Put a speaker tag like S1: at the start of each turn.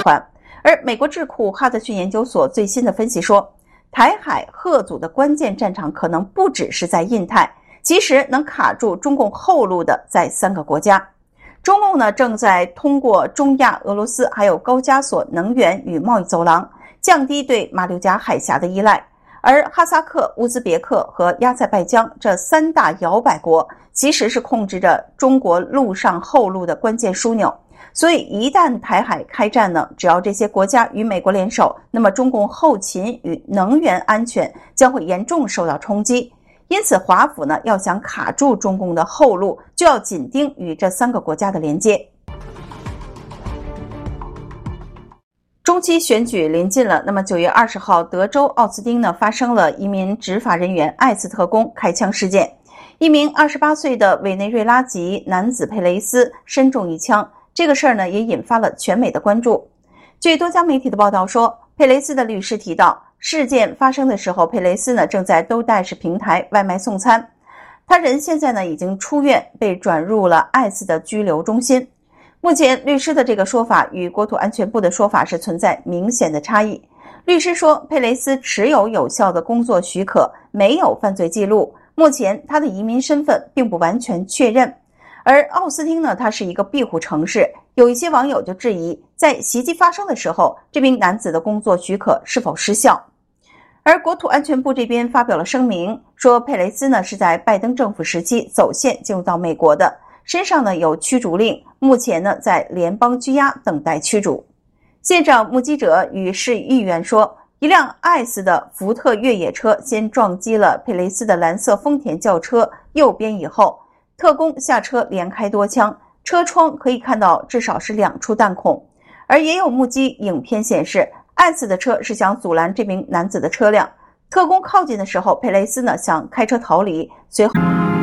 S1: 传。而美国智库哈德逊研究所最新的分析说，台海贺组的关键战场可能不只是在印太，其实能卡住中共后路的在3个国家。中共呢正在通过中亚、俄罗斯还有高加索能源与贸易走廊，降低对马六甲海峡的依赖。而哈萨克、乌兹别克和亚塞拜疆这3大摇摆国其实是控制着中国陆上后路的关键枢纽。所以一旦台海开战呢，只要这些国家与美国联手，那么中共后勤与能源安全将会严重受到冲击。因此华府呢要想卡住中共的后路，就要紧盯与这3个国家的连接。中期选举临近了，那么9月20号，德州奥斯汀呢发生了一名执法人员艾斯特工开枪事件，一名28岁的委内瑞拉籍男子佩雷斯身中一枪。这个事儿呢也引发了全美的关注。据多家媒体的报道说，佩雷斯的律师提到，事件发生的时候，佩雷斯呢正在DoorDash平台外卖送餐，他人现在呢已经出院，被转入了艾斯的拘留中心。目前律师的这个说法与国土安全部的说法是存在明显的差异。律师说，佩雷斯持有有效的工作许可，没有犯罪记录，目前他的移民身份并不完全确认。而奥斯汀呢，它是一个庇护城市，有一些网友就质疑，在袭击发生的时候，这名男子的工作许可是否失效。而国土安全部这边发表了声明，说佩雷斯呢是在拜登政府时期走线进入到美国的，身上呢有驱逐令，目前呢在联邦拘押等待驱逐。现场目击者与市议员说，一辆艾斯的福特越野车先撞击了佩雷斯的蓝色丰田轿车右边以后，特工下车连开多枪，车窗可以看到至少是2处弹孔。而也有目击影片显示，艾斯的车是想阻拦这名男子的车辆，特工靠近的时候，佩雷斯呢想开车逃离，随后